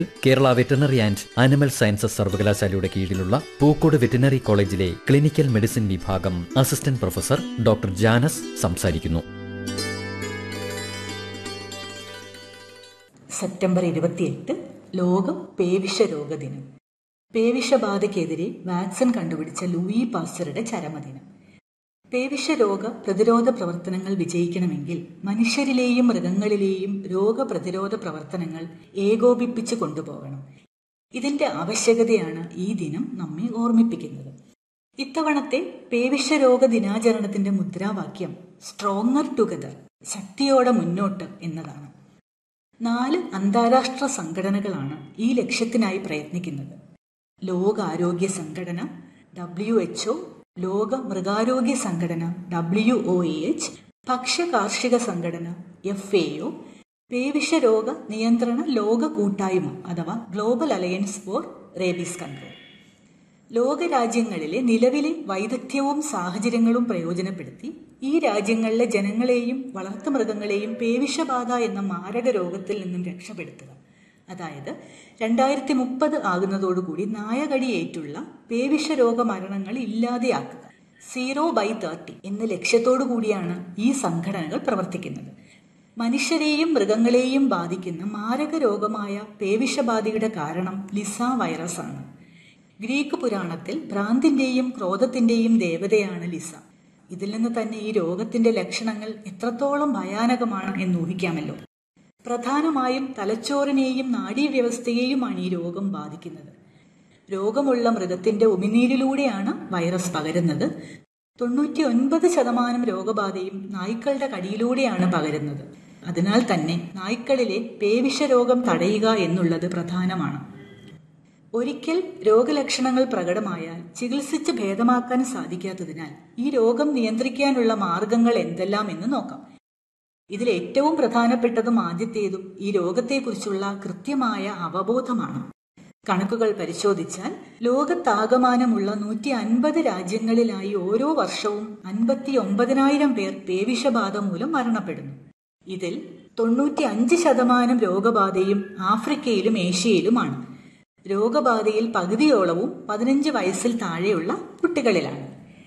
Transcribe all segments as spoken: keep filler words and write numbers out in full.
Kerala veterinary and animal sciences സർവകലാശാലയുടെ കീഴിലുള്ള Pookode veterinary കോളേജിലെ ക്ലിനിക്കൽ മെഡിസിൻ വിഭാഗം അസിസ്റ്റന്റ് പ്രൊഫസർ ഡോക്ടർ ജാനസ് സംസാരിക്കുന്നു. സെപ്റ്റംബർ ഇരുപത്തിയെട്ട് ലോക പേവിഷ രോഗ ദിനം. പേവിഷബാധയ്ക്കെതിരെ വാക്സിൻ കണ്ടുപിടിച്ച ലൂയി പാസ്റ്ററുടെ ചരമദിനം. പേവിഷ രോഗ പ്രതിരോധ പ്രവർത്തനങ്ങൾ വിജയിക്കണമെങ്കിൽ മനുഷ്യരിലെയും മൃഗങ്ങളിലെയും രോഗപ്രതിരോധ പ്രവർത്തനങ്ങൾ ഏകോപിപ്പിച്ച് കൊണ്ടുപോകണം. ഇതിന്റെ ആവശ്യകതയാണ് ഈ ദിനം നമ്മെ ഓർമ്മിപ്പിക്കുന്നത്. ഇത്തവണത്തെ പേവിഷ രോഗ ദിനാചരണത്തിന്റെ മുദ്രാവാക്യം സ്ട്രോങ്ങർ ടുഗദർ, ശക്തിയോടെ മുന്നോട്ട് എന്നതാണ്. നാല് അന്താരാഷ്ട്ര സംഘടനകളാണ് ഈ ലക്ഷ്യത്തിനായി പ്രയത്നിക്കുന്നത്. ലോകാരോഗ്യ സംഘടന ഡബ്ല്യു എച്ച് ഒ, ലോക മൃഗാരോഗ്യ സംഘടന ഡബ്ല്യു ഒ എച്ച്, ഭക്ഷ്യ കാർഷിക സംഘടന എഫ് എ ഒ, പേവിഷ രോഗ നിയന്ത്രണ ലോക കൂട്ടായ്മ അഥവാ global alliance for rabies control. ലോകരാജ്യങ്ങളിലെ നിലവിലെ വൈദഗ്ധ്യവും സാഹചര്യങ്ങളും പ്രയോജനപ്പെടുത്തി ഈ രാജ്യങ്ങളിലെ ജനങ്ങളെയും വളർത്തുമൃഗങ്ങളെയും പേവിഷബാധ എന്ന മാരക രോഗത്തിൽ നിന്നും രക്ഷപ്പെടുത്തുക. അതായത് രണ്ടായിരത്തി മുപ്പത് ആകുന്നതോടുകൂടി നായകടിയേറ്റുള്ള പേവിഷ രോഗ മരണങ്ങൾ ഇല്ലാതെയാക്കുക, സീറോ ബൈ തേർട്ടി എന്ന ലക്ഷ്യത്തോടു കൂടിയാണ് ഈ സംഘടനകൾ പ്രവർത്തിക്കുന്നത്. മനുഷ്യരെയും മൃഗങ്ങളെയും ബാധിക്കുന്ന മാരക രോഗമായ പേവിഷബാധയുടെ കാരണം ലിസ വൈറസ് ആണ്. ഗ്രീക്ക് പുരാണത്തിൽ ഭ്രാന്തിന്റെയും ക്രോധത്തിന്റെയും ദേവതയാണ് ലിസ. ഇതിൽ നിന്ന് തന്നെ ഈ രോഗത്തിന്റെ ലക്ഷണങ്ങൾ എത്രത്തോളം ഭയാനകമാണ് എന്ന് ഊഹിക്കാമല്ലോ. പ്രധാനമായും തലച്ചോറിനെയും നാഡീവ്യവസ്ഥയെയുമാണ് ഈ രോഗം ബാധിക്കുന്നത്. രോഗമുള്ള മൃഗത്തിന്റെ ഉമിനീരിലൂടെയാണ് വൈറസ് പകരുന്നത്. തൊണ്ണൂറ്റി ഒൻപത് ശതമാനം രോഗബാധയും നായ്ക്കളുടെ കടിയിലൂടെയാണ് പകരുന്നത്. അതിനാൽ തന്നെ നായ്ക്കളിലെ പേവിഷ രോഗം തടയുക എന്നുള്ളത് പ്രധാനമാണ്. ഒരിക്കൽ രോഗലക്ഷണങ്ങൾ പ്രകടമായാൽ ചികിത്സിച്ച് ഭേദമാക്കാൻ സാധിക്കാത്തതിനാൽ ഈ രോഗം നിയന്ത്രിക്കാനുള്ള മാർഗങ്ങൾ എന്തെല്ലാം എന്ന് നോക്കാം. ഇതിൽ ഏറ്റവും പ്രധാനപ്പെട്ടതും ആദ്യത്തേതും ഈ രോഗത്തെക്കുറിച്ചുള്ള കൃത്യമായ അവബോധമാണ്. കണക്കുകൾ പരിശോധിച്ചാൽ ലോകത്താകമാനമുള്ള നൂറ്റി അൻപത് രാജ്യങ്ങളിലായി ഓരോ വർഷവും അൻപത്തി ഒമ്പതിനായിരം പേർ പേവിഷബാധ മൂലം മരണപ്പെടുന്നു. ഇതിൽ തൊണ്ണൂറ്റി അഞ്ച് ശതമാനം രോഗബാധയും ആഫ്രിക്കയിലും ഏഷ്യയിലുമാണ്. രോഗബാധയിൽ പകുതിയോളവും പതിനഞ്ച് വയസ്സിൽ താഴെയുള്ള കുട്ടികളിലാണ്.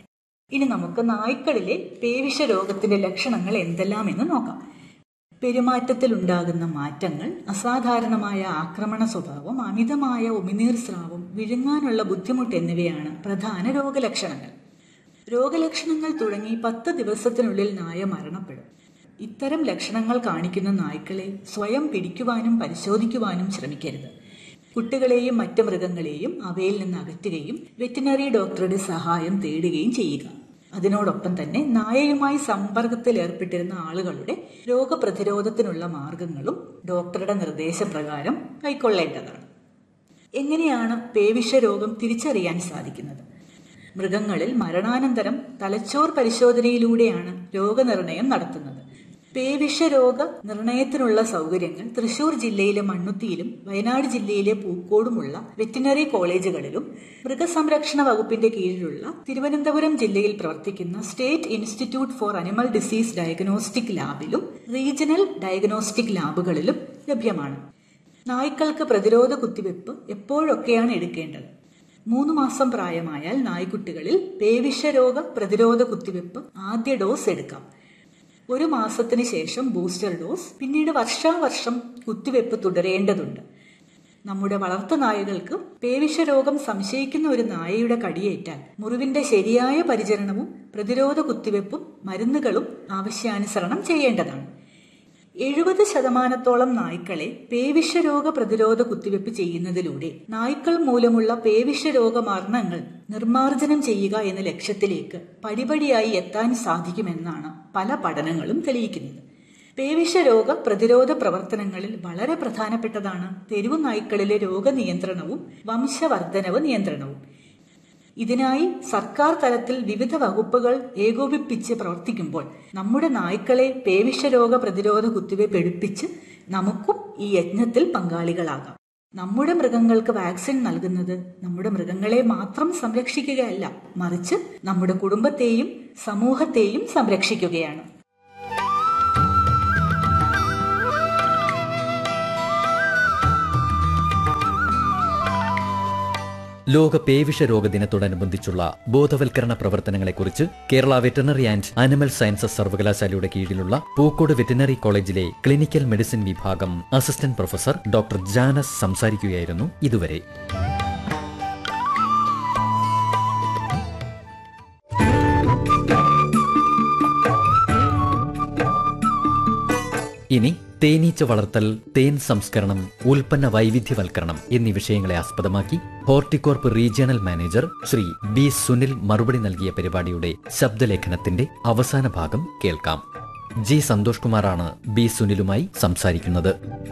ഇനി നമുക്ക് നായ്ക്കളിലെ പേവിഷ രോഗത്തിന്റെ ലക്ഷണങ്ങൾ എന്തെല്ലാം എന്ന് നോക്കാം. പെരുമാറ്റത്തിൽ ഉണ്ടാകുന്ന മാറ്റങ്ങൾ, അസാധാരണമായ ആക്രമണ സ്വഭാവം, അമിതമായ ഉമിനീർ സ്രാവം, വിഴുങ്ങാനുള്ള ബുദ്ധിമുട്ട് എന്നിവയാണ് പ്രധാന രോഗലക്ഷണങ്ങൾ. രോഗലക്ഷണങ്ങൾ തുടങ്ങി പത്ത് ദിവസത്തിനുള്ളിൽ നായ മരണപ്പെടും. ഇത്തരം ലക്ഷണങ്ങൾ കാണിക്കുന്ന നായ്ക്കളെ സ്വയം പിടിക്കുവാനും പരിശോധിക്കുവാനും ശ്രമിക്കരുത്. കുട്ടികളെയും മറ്റ് മൃഗങ്ങളെയും അവയിൽ നിന്ന് അകറ്റുകയും വെറ്റിനറി ഡോക്ടറുടെ സഹായം തേടുകയും ചെയ്യുക. അതിനോടൊപ്പം തന്നെ നായയുമായി സമ്പർക്കത്തിൽ ഏർപ്പെട്ടിരുന്ന ആളുകളുടെ രോഗപ്രതിരോധത്തിനുള്ള മാർഗങ്ങളും ഡോക്ടറുടെ നിർദ്ദേശപ്രകാരം കൈക്കൊള്ളേണ്ടതാണ്. എങ്ങനെയാണ് പേവിഷ രോഗം തിരിച്ചറിയാൻ സാധിക്കുന്നത്? മൃഗങ്ങളിൽ മരണാനന്തരം തലച്ചോർ പരിശോധനയിലൂടെയാണ് രോഗനിർണയം നടത്തുന്നത്. പേവിഷ രോഗ നിർണയത്തിനുള്ള സൗകര്യങ്ങൾ തൃശൂർ ജില്ലയിലെ മണ്ണുത്തിയിലും വയനാട് ജില്ലയിലെ പൂക്കോടുമുള്ള വെറ്റിനറി കോളേജുകളിലും മൃഗസംരക്ഷണ വകുപ്പിന്റെ കീഴിലുള്ള തിരുവനന്തപുരം ജില്ലയിൽ പ്രവർത്തിക്കുന്ന state institute four animal disease diagnostic ലാബിലും regional diagnostic ലാബുകളിലും ലഭ്യമാണ്. നായ്ക്കൾക്ക് പ്രതിരോധ കുത്തിവെപ്പ് എപ്പോഴൊക്കെയാണ് എടുക്കേണ്ടത്? മൂന്ന് മാസം പ്രായമായാൽ നായ്ക്കുട്ടികളിൽ പേവിഷ രോഗ പ്രതിരോധ കുത്തിവെപ്പ് ആദ്യ ഡോസ് എടുക്കാം. ഒരു മാസത്തിന് ശേഷം ബൂസ്റ്റർ ഡോസ്, പിന്നീട് വർഷാവർഷം കുത്തിവെപ്പ് തുടരേണ്ടതുണ്ട്. നമ്മുടെ വളർത്തു നായകൾക്ക് പേവിഷ രോഗം സംശയിക്കുന്ന ഒരു നായയുടെ കടിയേറ്റാൽ മുറിവിന്റെ ശരിയായ പരിചരണവും പ്രതിരോധ കുത്തിവെപ്പും മരുന്നുകളും ആവശ്യാനുസരണം ചെയ്യേണ്ടതാണ്. എഴുപത് ശതമാനത്തോളം നായ്ക്കളെ പേവിഷ രോഗ പ്രതിരോധ കുത്തിവെപ്പ് ചെയ്യുന്നതിലൂടെ നായ്ക്കൾ മൂലമുള്ള പേവിഷ രോഗ മരണങ്ങൾ നിർമ്മാർജ്ജനം ചെയ്യുക എന്ന ലക്ഷ്യത്തിലേക്ക് പടിപടിയായി എത്താൻ സാധിക്കുമെന്നാണ് പല പഠനങ്ങളും തെളിയിക്കുന്നത്. പേവിഷ രോഗ പ്രതിരോധ പ്രവർത്തനങ്ങളിൽ വളരെ പ്രധാനപ്പെട്ടതാണ് തെരുവു നായ്ക്കളിലെ രോഗനിയന്ത്രണവും വംശവർദ്ധനവ് നിയന്ത്രണവും. ഇതിനായി സർക്കാർ തലത്തിൽ വിവിധ വകുപ്പുകൾ ഏകോപിപ്പിച്ച് പ്രവർത്തിക്കുമ്പോൾ നമ്മുടെ നായ്ക്കളെ പേവിഷ രോഗ പ്രതിരോധ കുത്തിവയ്പ് എടുപ്പിച്ച് നമുക്കും ഈ യജ്ഞത്തിൽ പങ്കാളികളാകാം. നമ്മുടെ മൃഗങ്ങൾക്ക് വാക്സിൻ നൽകുന്നത് നമ്മുടെ മൃഗങ്ങളെ മാത്രം സംരക്ഷിക്കുകയല്ല, മറിച്ച് നമ്മുടെ കുടുംബത്തെയും സമൂഹത്തെയും സംരക്ഷിക്കുകയാണ്. ലോക പേവിഷ രോഗ ദിനത്തോടനുബന്ധിച്ചുള്ള ബോധവൽക്കരണ പ്രവർത്തനങ്ങളെക്കുറിച്ച് Kerala veterinary and animal sciences സർവകലാശാലയുടെ കീഴിലുള്ള പൂക്കോട് വെറ്ററിനറി കോളേജിലെ ക്ലിനിക്കൽ മെഡിസിൻ വിഭാഗം അസിസ്റ്റന്റ് പ്രൊഫസർ ഡോക്ടർ ജാനസ് സംസാരിക്കുകയായിരുന്നു ഇതുവരെ. ഇനി തേനീച്ച വളർത്തൽ, തേൻ സംസ്കരണം, ഉൽപ്പന്ന വൈവിധ്യവൽക്കരണം എന്നീ വിഷയങ്ങളെ ആസ്പദമാക്കി Horticorp regional manager Shri B Sunil മറുപടി നൽകിയ പരിപാടിയുടെ ശബ്ദലേഖനത്തിന്റെ അവസാന ഭാഗം കേൾക്കാം. ജി സന്തോഷ് കുമാറാണ് ബി സുനിലുമായി സംസാരിക്കുന്നത്.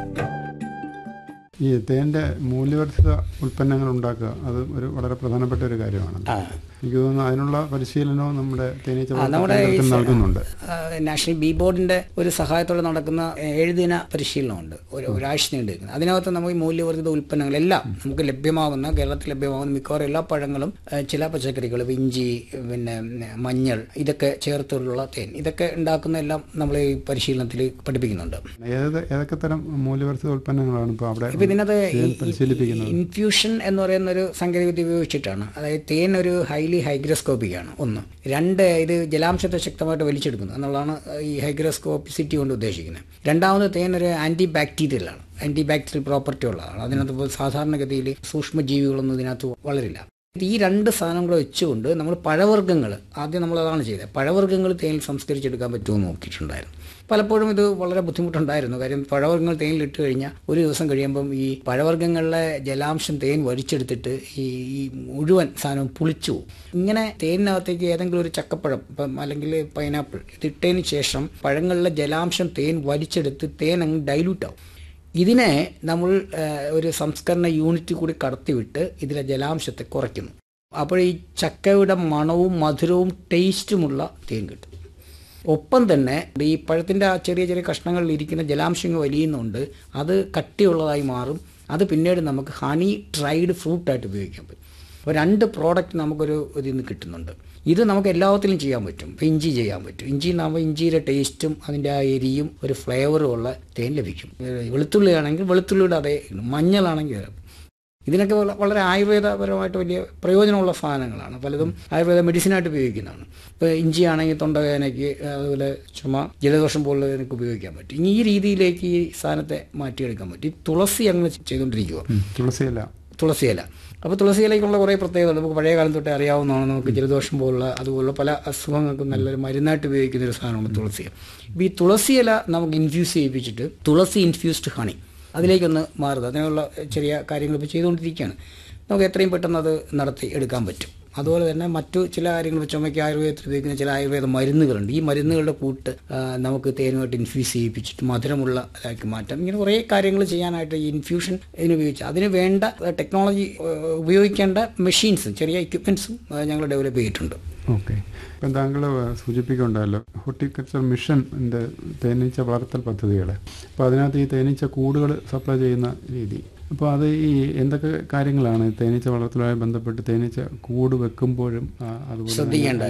ഈ തേൻ്റെ മൂല്യവർദ്ധിത ഉൽപ്പന്നങ്ങൾ ഉണ്ടാക്കുക അത് ഒരു വളരെ പ്രധാനപ്പെട്ട ഒരു കാര്യമാണ്. എനിക്ക് തോന്നുന്നു അതിനുള്ള പരിശീലനവും നമ്മുടെ തേനീച്ച നൽകുന്നുണ്ട്. നാഷണൽ ബി ബോർഡിന്റെ ഒരു സഹായത്തോടെ നടക്കുന്ന ഏഴുദിന പരിശീലനമുണ്ട്, ഒരു ഒരാഴ്ച നീണ്ടിരിക്കുന്നത്. അതിനകത്ത് നമുക്ക് മൂല്യവർദ്ധിത ഉൽപ്പന്നങ്ങൾ എല്ലാം നമുക്ക് ലഭ്യമാകുന്ന, കേരളത്തിൽ ലഭ്യമാകുന്ന മിക്കവാറും എല്ലാ പഴങ്ങളും, ചില പച്ചക്കറികളും, ഇഞ്ചി, പിന്നെ മഞ്ഞൾ, ഇതൊക്കെ ചേർത്തുള്ള തേൻ, ഇതൊക്കെ ഉണ്ടാക്കുന്ന എല്ലാം നമ്മൾ ഈ പരിശീലനത്തിൽ പഠിപ്പിക്കുന്നുണ്ട്. ഏത് ഏതൊക്കെ തരം മൂല്യവർദ്ധിത ഉൽപ്പന്നങ്ങളാണ് ഇപ്പോൾ അവിടെ ഇതിനകത്ത് പരിശീലിപ്പിക്കുന്നത്? ഇൻഫ്യൂഷൻ എന്ന് പറയുന്ന ഒരു സാങ്കേതികവിദ്യ ഉപയോഗിച്ചിട്ടാണ്. അതായത് തേൻ ഒരു ഹൈലി ഹൈഗ്രോസ്കോപ്പിക്കാണ് ഒന്ന്. രണ്ട്, ഇത് ജലാംശത്തെ ശക്തമായിട്ട് വലിച്ചെടുക്കുന്നു എന്നുള്ളതാണ് ഈ ഹൈഗ്രോസ്കോപ്പിസിറ്റി കൊണ്ട് ഉദ്ദേശിക്കുന്നത്. രണ്ടാമത്, തേൻ ഒരു ആന്റി ബാക്ടീരിയൽ ആണ്, ആന്റി ബാക്ടീരിയൽ പ്രോപ്പർട്ടി ഉള്ളതാണ്. അതിനകത്ത് സാധാരണഗതിയിൽ സൂക്ഷ്മജീവികളൊന്നും ഇതിനകത്ത് വളരില്ല. ഈ രണ്ട് സാധനങ്ങൾ വെച്ചുകൊണ്ട് നമ്മൾ പഴവർഗ്ഗങ്ങൾ, ആദ്യം നമ്മൾ അതാണ് ചെയ്തത്, പഴവർഗ്ഗങ്ങൾ തേനിൽ സംസ്കരിച്ചെടുക്കാൻ പറ്റുമെന്ന് നോക്കിയിട്ടുണ്ടായിരുന്നു. പലപ്പോഴും ഇത് വളരെ ബുദ്ധിമുട്ടുണ്ടായിരുന്നു. കാര്യം പഴവർഗ്ഗങ്ങൾ തേനിലിട്ട് കഴിഞ്ഞാൽ ഒരു ദിവസം കഴിയുമ്പം ഈ പഴവർഗ്ഗങ്ങളിലെ ജലാംശം തേൻ വലിച്ചെടുത്തിട്ട് ഈ ഈ മുഴുവൻ സാധനം പുളിച്ചു പോകും. ഇങ്ങനെ തേനിനകത്തേക്ക് ഏതെങ്കിലും ഒരു ചക്കപ്പഴം ഇപ്പം അല്ലെങ്കിൽ പൈനാപ്പിൾ ഇതിട്ടതിന് ശേഷം പഴങ്ങളിലെ ജലാംശം തേൻ വലിച്ചെടുത്ത് തേൻ അങ്ങ് ഡൈല്യൂട്ട് ആവും. ഇതിനെ നമ്മൾ ഒരു സംസ്കരണ യൂണിറ്റ് കൂടി കടത്തിവിട്ട് ഇതിലെ ജലാംശത്തെ കുറയ്ക്കുന്നു. അപ്പോൾ ഈ ചക്കയുടെ മണവും മധുരവും ടേസ്റ്റുമുള്ള തേൻ കിട്ടും. ഒപ്പം തന്നെ ഈ പഴത്തിൻ്റെ ആ ചെറിയ ചെറിയ കഷ്ണങ്ങളിൽ ഇരിക്കുന്ന ജലാംശങ്ങൾ വലിയുന്നുണ്ട്, അത് കട്ടിയുള്ളതായി മാറും. അത് പിന്നീട് നമുക്ക് ഹണി ഡ്രൈഡ് ഫ്രൂട്ടായിട്ട് ഉപയോഗിക്കാൻ പറ്റും. അപ്പോൾ രണ്ട് പ്രോഡക്റ്റ് നമുക്കൊരു ഇതിൽ നിന്ന് കിട്ടുന്നുണ്ട്. ഇത് നമുക്ക് എല്ലാത്തിലും ചെയ്യാൻ പറ്റും. ഇപ്പോൾ ഇഞ്ചി ചെയ്യാൻ പറ്റും. ഇഞ്ചി നമ്മൾ ഇഞ്ചിയുടെ ടേസ്റ്റും അതിൻ്റെ ആ എരിയും ഒരു ഫ്ലേവറും ഉള്ള തേൻ ലഭിക്കും. വെളുത്തുള്ളി ആണെങ്കിൽ വെളുത്തുള്ളിയുടെ അതേ, മഞ്ഞളാണെങ്കിൽ. ഇതിനൊക്കെ വളരെ ആയുർവേദപരമായിട്ട് വലിയ പ്രയോജനമുള്ള സാധനങ്ങളാണ്. പലതും ആയുർവേദ മെഡിസിനായിട്ട് ഉപയോഗിക്കുന്നതാണ്. ഇപ്പോൾ ഇഞ്ചി ആണെങ്കിൽ തൊണ്ടവേദനയ്ക്ക്, അതുപോലെ ചുമ, ജലദോഷം പോലുള്ളതിനൊക്കെ ഉപയോഗിക്കാൻ പറ്റും. ഇനി ഈ രീതിയിലേക്ക് ഈ സാധനത്തെ മാറ്റിയെടുക്കാൻ പറ്റും. ഈ തുളസി അങ്ങനെ ചെയ്തുകൊണ്ടിരിക്കുക. തുളസിയില തുളസിയില അപ്പോൾ തുളസിയിലേക്കുള്ള കുറേ പ്രത്യേകത നമുക്ക് പഴയ കാലം തൊട്ടേ അറിയാവുന്നതാണ്. നമുക്ക് ജലദോഷം പോലുള്ള അതുപോലുള്ള പല അസുഖങ്ങൾക്കും നല്ലൊരു മരുന്നായിട്ട് ഉപയോഗിക്കുന്ന ഒരു സാധനമാണ് തുളസി. ഇപ്പോൾ ഈ തുളസിയില നമുക്ക് ഇൻഫ്യൂസ് ചെയ്യിപ്പിച്ചിട്ട് തുളസി ഇൻഫ്യൂസ്ഡ് ഹണി അതിലേക്കൊന്ന് മാറുക, അതിനുള്ള ചെറിയ കാര്യങ്ങൾ ഇപ്പോൾ ചെയ്തുകൊണ്ടിരിക്കുകയാണ്. നമുക്ക് എത്രയും പെട്ടെന്ന് അത് നടത്തി എടുക്കാൻ പറ്റും. അതുപോലെ തന്നെ മറ്റു ചില കാര്യങ്ങൾ, ചുമയ്ക്ക് ആയുർവേദത്തിൽ ഉപയോഗിക്കുന്ന ചില ആയുർവേദ മരുന്നുകളുണ്ട്. ഈ മരുന്നുകളുടെ കൂട്ട് നമുക്ക് തേനുമായിട്ട് ഇൻഫ്യൂസ് ചെയ്യിപ്പിച്ചിട്ട് മധുരമുള്ള ഇതാക്കി മാറ്റാം. ഇങ്ങനെ കുറേ കാര്യങ്ങൾ ചെയ്യാനായിട്ട് ഈ ഇൻഫ്യൂഷൻ ഇതിനുപയോഗിച്ച് അതിന് വേണ്ട ടെക്നോളജി ഉപയോഗിക്കേണ്ട മെഷീൻസും ചെറിയ എക്യുപ്മെൻസും ഞങ്ങൾ ഡെവലപ്പ് ചെയ്തിട്ടുണ്ട്. ഓക്കെ. ഇപ്പം താങ്കൾ സൂചിപ്പിക്കുന്നുണ്ടല്ലോ ഹോർട്ടിക്കൾച്ചർ മിഷൻ്റെ തേനീച്ച വളർത്തൽ പദ്ധതികൾ. അപ്പോൾ അതിനകത്ത് ഈ തേനീച്ച കൂടുകൾ സപ്ലൈ ചെയ്യുന്ന രീതി, അപ്പോൾ അത് ഈ എന്തൊക്കെ കാര്യങ്ങളാണ് തേനീച്ച വളർത്തലുമായി ബന്ധപ്പെട്ട് തേനീച്ച കൂട് വെക്കുമ്പോഴും അതുപോലെ ശ്രദ്ധിക്കേണ്ട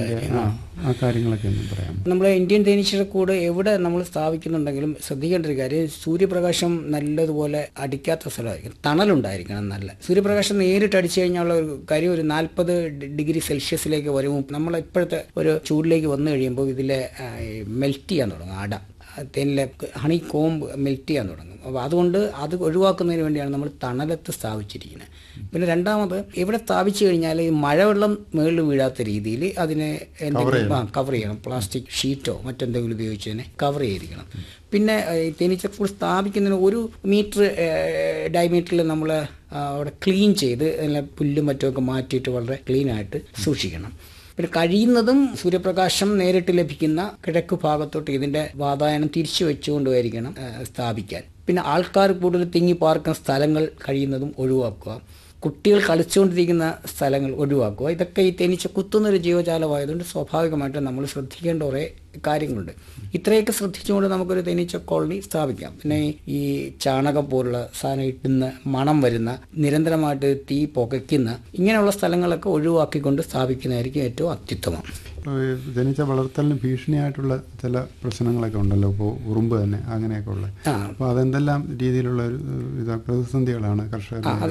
ആ കാര്യങ്ങളൊക്കെ ഒന്നും പറയാം? നമ്മൾ ഇന്ത്യൻ തേനീച്ചയുടെ കൂട് എവിടെ നമ്മൾ സ്ഥാപിക്കുന്നുണ്ടെങ്കിലും ശ്രദ്ധിക്കേണ്ട ഒരു കാര്യം, സൂര്യപ്രകാശം നല്ലതുപോലെ അടിക്കാത്ത സ്ഥലമായിരിക്കും, തണലുണ്ടായിരിക്കണം. നല്ല സൂര്യപ്രകാശം നേരിട്ട് അടിച്ചു കഴിഞ്ഞുള്ള ഒരു കാര്യം ഒരു നാൽപ്പത് ഡിഗ്രി സെൽഷ്യസിലേക്ക് വരുമ്പോൾ നമ്മൾ ഇപ്പോഴത്തെ ഒരു ചൂടിലേക്ക് വന്നു കഴിയുമ്പോൾ ഇതിലെ മെൽറ്റ് ചെയ്യാൻ തുടങ്ങും, അട തേനിലെ ഹണി കോംബ് മെൽറ്റ് ചെയ്യാൻ തുടങ്ങും. അപ്പോൾ അതുകൊണ്ട് അത് ഒഴിവാക്കുന്നതിന് വേണ്ടിയാണ് നമ്മൾ തണലത്ത് സ്ഥാപിച്ചിരിക്കുന്നത്. പിന്നെ രണ്ടാമത് ഇവിടെ സ്ഥാപിച്ചു കഴിഞ്ഞാൽ ഈ മഴവെള്ളം മുകളിൽ വീഴാത്ത രീതിയിൽ അതിനെ എന്തെങ്കിലും കവർ ചെയ്യണം. പ്ലാസ്റ്റിക് ഷീറ്റോ മറ്റെന്തെങ്കിലും ഉപയോഗിച്ച് തന്നെ കവർ ചെയ്തിരിക്കണം. പിന്നെ ഈ തേനീച്ചക്കൂട് സ്ഥാപിക്കുന്നതിന് ഒരു മീറ്റർ ഡയമീറ്ററിൽ നമ്മൾ അവിടെ ക്ലീൻ ചെയ്ത് അതിലെ പുല്ലും മറ്റുമൊക്കെ മാറ്റിയിട്ട് വളരെ ക്ലീനായിട്ട് സൂക്ഷിക്കണം. പിന്നെ കഴിയുന്നതും സൂര്യപ്രകാശം നേരിട്ട് ലഭിക്കുന്ന കിഴക്ക് ഭാഗത്തോട്ട് ഇതിൻ്റെ വാതായനം തിരിച്ചു വെച്ചുകൊണ്ടുമായിരിക്കണം സ്ഥാപിക്കാൻ. പിന്നെ ആൾക്കാർ കൂടുതൽ തിങ്ങി പാർക്കുന്ന സ്ഥലങ്ങൾ കഴിയുന്നതും ഒഴിവാക്കുക. കുട്ടികൾ കളിച്ചുകൊണ്ടിരിക്കുന്ന സ്ഥലങ്ങൾ ഒഴിവാക്കുക. ഇതൊക്കെ ഈ തേനീച്ച കുത്തുന്നൊരു ജീവജാലമായതുകൊണ്ട് സ്വാഭാവികമായിട്ടും നമ്മൾ ശ്രദ്ധിക്കേണ്ട കുറേ കാര്യങ്ങളുണ്ട്. ഇത്രയൊക്കെ ശ്രദ്ധിച്ചുകൊണ്ട് നമുക്കൊരു തേനീച്ച കോളനി സ്ഥാപിക്കാം. പിന്നെ ഈ ചാണകം പോലുള്ള സാധനം ഇട്ടുന്ന മണം വരുന്ന, നിരന്തരമായിട്ട് തീ പുകയ്ക്കുന്ന ഇങ്ങനെയുള്ള സ്ഥലങ്ങളൊക്കെ ഒഴിവാക്കിക്കൊണ്ട് സ്ഥാപിക്കുന്നതായിരിക്കും ഏറ്റവും അത്യുത്തമം. തേനീച്ച വളർത്തലിന് ഭീഷണിയായിട്ടുള്ള ചില പ്രശ്നങ്ങളൊക്കെ ഉണ്ടല്ലോ, ഇപ്പോൾ ഉറുമ്പ് തന്നെ അങ്ങനെയൊക്കെ ഉള്ളത്. അപ്പോൾ അതെന്തെല്ലാം രീതിയിലുള്ള ഒരു പ്രതിസന്ധികളാണ് കർഷകർ